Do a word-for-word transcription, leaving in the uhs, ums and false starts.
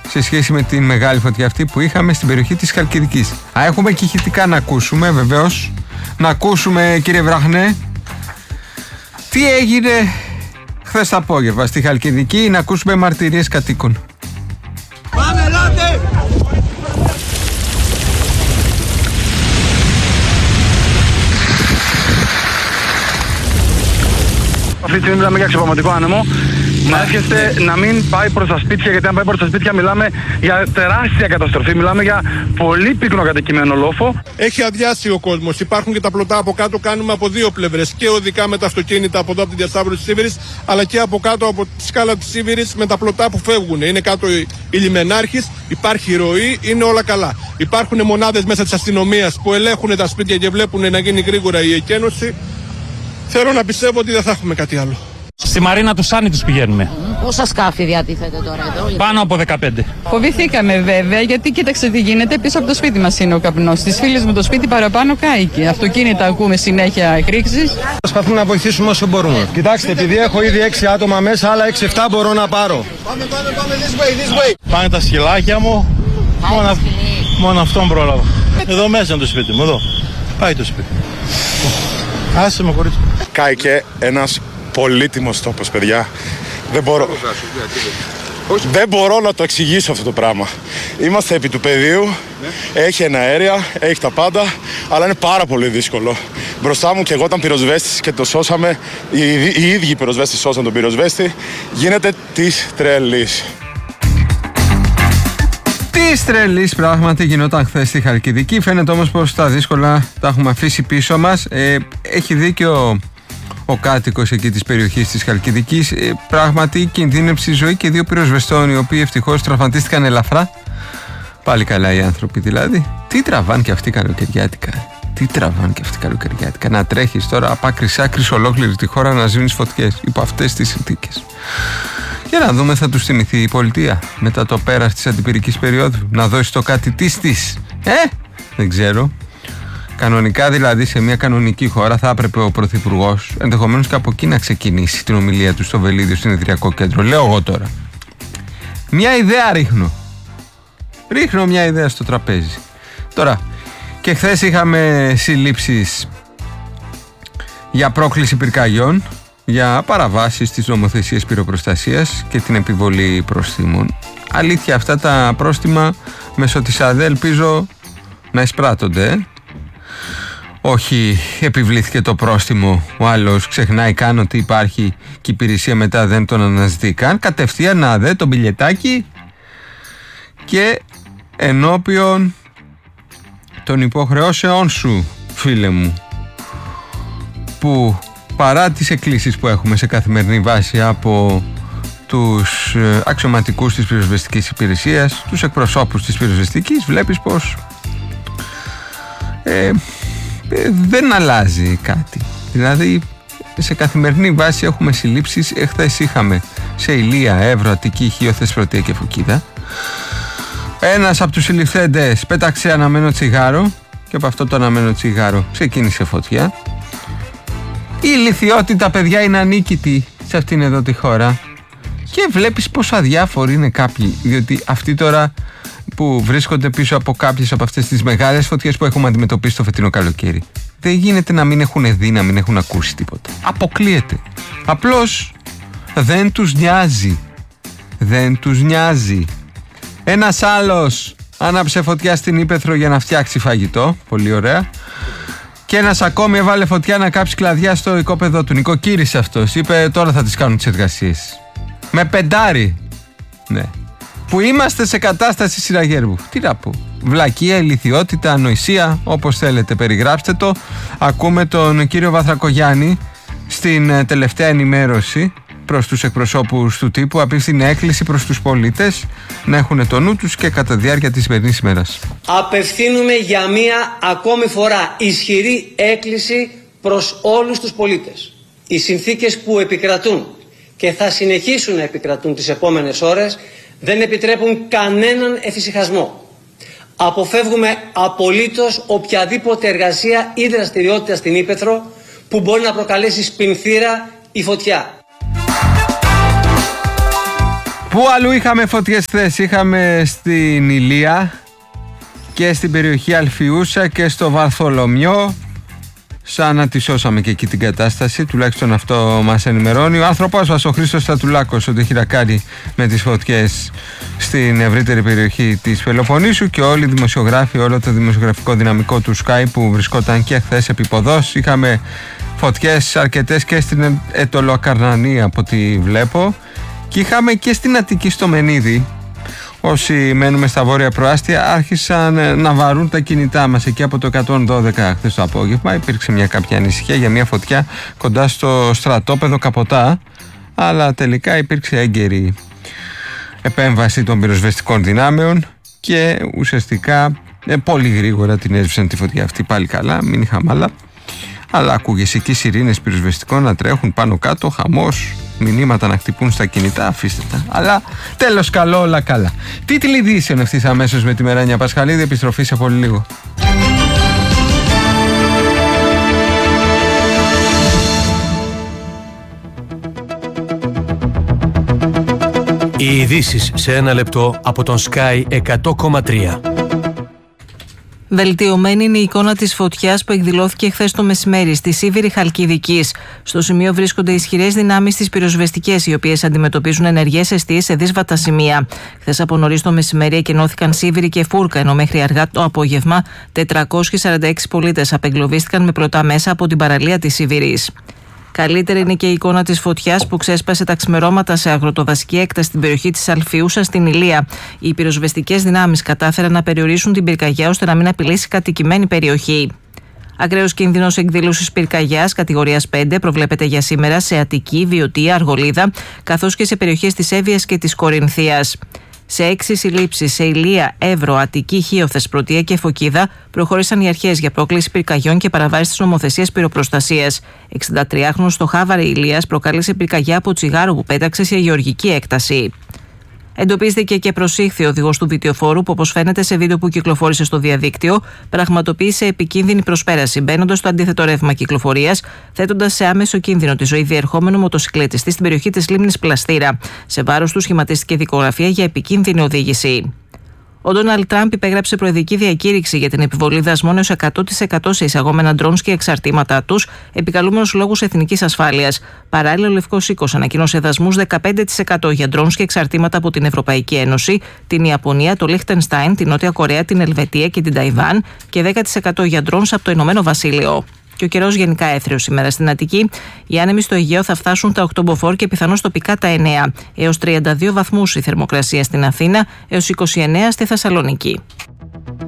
σε σχέση με την μεγάλη φωτιά αυτή που είχαμε στην περιοχή της Χαλκιδικής. Α, έχουμε και ηχητικά να ακούσουμε, βεβαίως. Να ακούσουμε, κύριε Βραχνέ, τι έγινε χθες το απόγευμα στη Χαλκιδική, να ακούσουμε μαρτυρίες κατοίκων. Πάμε, ελάτε! Αυτή τη στιγμή μιλάμε για ξεπραγματικό άνεμο. Να εύχεστε να μην πάει προς τα σπίτια, γιατί αν πάει προς τα σπίτια μιλάμε για τεράστια καταστροφή. Μιλάμε για πολύ πυκνό κατοικημένο λόφο. Έχει αδειάσει ο κόσμος. Υπάρχουν και τα πλωτά από κάτω. Κάνουμε από δύο πλευρές. Και οδικά με τα αυτοκίνητα από εδώ από τη διασταύρωση της Σίβηρης, αλλά και από κάτω από τη σκάλα της Σίβηρης με τα πλωτά που φεύγουν. Είναι κάτω η λιμενάρχης, υπάρχει ροή, είναι όλα καλά. Υπάρχουν μονάδες μέσα της αστυνομίας που ελέγχουν τα σπίτια και βλέπουν να γίνει γρήγορα η εκένωση. Θέλω να πιστεύω ότι δεν θα έχουμε κάτι άλλο. Στη Μαρίνα του Σάνι τους πηγαίνουμε. Πόσα σκάφη διατίθεται τώρα εδώ? Πάνω από δεκαπέντε. Φοβηθήκαμε βέβαια, γιατί κοίταξε τι γίνεται. Πίσω από το σπίτι μας είναι ο καπνός. Στις φίλες μου το σπίτι παραπάνω κάηκε. Αυτοκίνητα ακούμε συνέχεια εκρήξεις. Προσπαθούμε να βοηθήσουμε όσο μπορούμε. Κοιτάξτε, επειδή έχω ήδη έξι άτομα μέσα, άλλα έξι εφτά μπορώ να πάρω. Πάμε, πάμε, πάμε, this way, this way. Πάνε τα σκυλάκια μου. Μόνο, μόνο αυτόν πρόλαβα. Εδώ μέσα είναι το σπίτι μου, εδώ. Πάει το σπίτι. Άσε με, κορίτσι. Κάηκε ένας πολύτιμος τόπος, παιδιά. Δεν μπορώ... Δεν μπορώ να το εξηγήσω αυτό το πράγμα. Είμαστε επί του πεδίου, ναι. Έχει εναέρια, έχει τα πάντα, αλλά είναι πάρα πολύ δύσκολο. Μπροστά μου και εγώ ήταν πυροσβέστης και το σώσαμε, οι, οι ίδιοι πυροσβέστες σώσαν τον πυροσβέστη, γίνεται της τρελής. Της τρελής πράγματι γινόταν χθες στη Χαλκιδική. Φαίνεται όμως πως τα δύσκολα τα έχουμε αφήσει πίσω μας. Ε, έχει δίκιο ο κάτοικος εκεί της περιοχής της Χαλκιδικής. Ε, πράγματι κινδύνεψε η ζωή και δύο πυροσβεστών, οι οποίοι ευτυχώς τραυματίστηκαν ελαφρά. Πάλι καλά οι άνθρωποι δηλαδή. Τι τραβάν και αυτοί καλοκαιριάτικα. Τι τραβάν και αυτοί καλοκαιριάτικα. Να τρέχεις τώρα απ' άκρης άκρης ολόκληρη τη χώρα να σβήνεις φωτιές υπό αυτές τις συνθήκες. Για να δούμε, θα τους θυμηθεί η πολιτεία μετά το πέρας της αντιπυρικής περίοδου, να δώσει το κάτι της της. Ε, δεν ξέρω. Κανονικά δηλαδή σε μια κανονική χώρα θα έπρεπε ο Πρωθυπουργός ενδεχομένως και από εκεί να ξεκινήσει την ομιλία του στο Βελίδιο Συνεδριακό Κέντρο. Λέω εγώ τώρα. Μια ιδέα ρίχνω. Ρίχνω μια ιδέα στο τραπέζι. Τώρα, και χθες είχαμε συλλήψεις για πρόκληση πυρκαγιών, για παραβάσεις της νομοθεσίας πυροπροστασίας και την επιβολή προστίμων. Αλήθεια, αυτά τα πρόστιμα μέσω της ΑΔΕ ελπίζω να εισπράττονται. Όχι επιβλήθηκε το πρόστιμο, ο άλλος ξεχνάει καν ότι υπάρχει και η υπηρεσία μετά δεν τον αναζητεί καν. Κατευθείαν ΑΔΕ το μπιλιετάκι και ενώπιον των υποχρεώσεών σου, φίλε μου, που παρά τις εκκλήσεις που έχουμε σε καθημερινή βάση από τους αξιωματικούς της πυροσβεστικής υπηρεσίας, τους εκπροσώπους της πυροσβεστικής, βλέπεις πως ε, ε, δεν αλλάζει κάτι. Δηλαδή σε καθημερινή βάση έχουμε συλλήψεις. Εχθές είχαμε σε Ηλία, Εύρο, Αττική, Χίο, Θεσπρωτεία και Φωκίδα. Ένας από τους συλληφθέντες πέταξε αναμένο τσιγάρο και από αυτό το αναμένο τσιγάρο ξεκίνησε φωτιά. Η ηλιθιότητα, παιδιά, είναι ανίκητη σε αυτήν εδώ τη χώρα και βλέπεις πόσο αδιάφοροι είναι κάποιοι, διότι αυτοί τώρα που βρίσκονται πίσω από κάποιες από αυτές τις μεγάλες φωτιές που έχουμε αντιμετωπίσει το φετινό καλοκαίρι, δεν γίνεται να μην έχουν δει, να μην έχουν ακούσει τίποτα. Αποκλείεται. Απλώς δεν τους νοιάζει. Δεν τους νοιάζει. Ένας άλλος άναψε φωτιά στην Ύπαιθρο για να φτιάξει φαγητό. Πολύ ωραία. Και ένας ακόμη έβαλε φωτιά να κάψει κλαδιά στο οικόπεδο του. Νοικοκύρησε αυτός. Είπε τώρα θα τις κάνουν τις εργασίες. Με πεντάρι. Ναι. Που είμαστε σε κατάσταση σειραγέρβου. Τι να πω. Βλακεία, ηλιθιότητα, ανοησία, όπως θέλετε περιγράψτε το. Ακούμε τον κύριο Βαθρακογιάννη στην τελευταία ενημέρωση προς τους εκπροσώπους του τύπου. Απίφθινε έκκληση προς τους πολίτες να έχουν το νου τους και κατά τη διάρκεια της σημερινής ημέρας. Απευθύνουμε για μία ακόμη φορά ισχυρή έκκληση προς όλους τους πολίτες. Οι συνθήκες που επικρατούν και θα συνεχίσουν να επικρατούν τις επόμενες ώρες δεν επιτρέπουν κανέναν εφησυχασμό. Αποφεύγουμε απολύτως οποιαδήποτε εργασία ή δραστηριότητα στην Ύπαιθρο που μπορεί να προκαλέσει σπινθήρα ή φωτιά. Πού αλλού είχαμε φωτιές χθες? Είχαμε στην Ηλία και στην περιοχή Αλφιούσα και στο Βαρθολομιό. Σαν να τη σώσαμε και εκεί την κατάσταση, τουλάχιστον αυτό μας ενημερώνει ο άνθρωπός μας, ο Χρήστος Στατουλάκος, ότι έχει να κάνει με τις φωτιές στην ευρύτερη περιοχή της Πελοποννήσου, και όλοι οι δημοσιογράφοι, όλο το δημοσιογραφικό δυναμικό του Sky που βρισκόταν και χθες επί ποδός. Είχαμε φωτιές αρκετές και στην Ετωλοακαρνανή από ό,τι βλέπω, και είχαμε και στην Αττική στο Μενίδη. Όσοι μένουμε στα βόρεια προάστια άρχισαν να βαρούν τα κινητά μας εκεί από το εκατόν δώδεκα χθες το απόγευμα. Υπήρξε μια κάποια ανησυχία για μια φωτιά κοντά στο στρατόπεδο Καποτά, αλλά τελικά υπήρξε έγκαιρη επέμβαση των πυροσβεστικών δυνάμεων και ουσιαστικά ε, πολύ γρήγορα την έσβησαν τη φωτιά αυτή. Πάλι καλά, μην είχαμε άλλα. Αλλά ακούγεσαι εκεί σιρήνες πυροσβεστικών να τρέχουν πάνω κάτω, χαμός, μηνύματα να χτυπούν στα κινητά, αφήστε τα. Αλλά τέλος καλό, όλα καλά. Τίτλοι ειδήσεων ευθύς αμέσως με τη Μεράνια Πασχαλίδη, επιστροφή σε πολύ λίγο. Οι ειδήσεις σε ένα λεπτό από τον Sky εκατό κόμμα τρία. Βελτιωμένη είναι η εικόνα της φωτιάς που εκδηλώθηκε χθες το μεσημέρι στη Σίβηρη Χαλκιδικής. Στο σημείο βρίσκονται ισχυρές δυνάμεις της πυροσβεστικές, οι οποίες αντιμετωπίζουν ενεργές εστίες σε δύσβατα σημεία. Χθες από νωρίς το μεσημέρι εκενώθηκαν Σίβηρη και Φούρκα, ενώ μέχρι αργά το απόγευμα τετρακόσιοι σαράντα έξι πολίτες απεγκλωβίστηκαν με πλωτά μέσα από την παραλία της Σίβηρης. Καλύτερη είναι και η εικόνα της φωτιάς που ξέσπασε τα ξημερώματα σε αγροτοδασική έκταση στην περιοχή της Αλφιούσα στην Ηλία. Οι πυροσβεστικές δυνάμεις κατάφεραν να περιορίσουν την πυρκαγιά ώστε να μην απειλήσει κατοικημένη περιοχή. Ακραίος κίνδυνος εκδήλωσης πυρκαγιάς κατηγορίας πέντε προβλέπεται για σήμερα σε Αττική, Βιωτία, Αργολίδα, καθώς και σε περιοχές της Εύβοιας και της Κορινθίας. Σε έξι συλλήψεις σε Ηλία, Εύρο, Αττική, Χίωθες, Πρωτεία και Φωκίδα προχώρησαν οι αρχές για πρόκληση πυρκαγιών και παραβάσεις της νομοθεσίας πυροπροστασίας. εξηντατριάχρονος στο Χάβαρη Ηλίας προκάλεσε πυρκαγιά από τσιγάρο που πέταξε σε γεωργική έκταση. Εντοπίστηκε και προσήχθη ο οδηγός του βιτιοφόρου που, όπως φαίνεται σε βίντεο που κυκλοφόρησε στο διαδίκτυο, πραγματοποίησε επικίνδυνη προσπέραση μπαίνοντας στο αντίθετο ρεύμα κυκλοφορίας, θέτοντας σε άμεσο κίνδυνο τη ζωή διερχόμενου μοτοσυκλέτιστη στην περιοχή της λίμνης Πλαστήρα. Σε βάρος του σχηματίστηκε δικογραφία για επικίνδυνη οδήγηση. Ο Ντόναλντ Τραμπ υπέγραψε προεδρική διακήρυξη για την επιβολή δασμών έως εκατό τοις εκατό σε εισαγόμενα ντρόουνς και εξαρτήματά τους, επικαλούμενος λόγους εθνικής ασφάλειας. Παράλληλα, ο Λευκός Οίκος ανακοίνωσε δασμούς δεκαπέντε τοις εκατό για ντρόουνς και εξαρτήματα από την Ευρωπαϊκή Ένωση, την Ιαπωνία, το Λίχτενστάιν, την Νότια Κορέα, την Ελβετία και την Ταϊβάν και δέκα τοις εκατό για ντρόουνς από το Ηνωμένο Βασίλειο. Και ο καιρός γενικά έθριος σήμερα στην Αττική. Οι άνεμοι στο Αιγαίο θα φτάσουν τα οκτώ μποφόρ και πιθανώς τοπικά τα εννέα. Έως τριάντα δύο βαθμούς η θερμοκρασία στην Αθήνα, έως είκοσι εννέα στη Θεσσαλονίκη.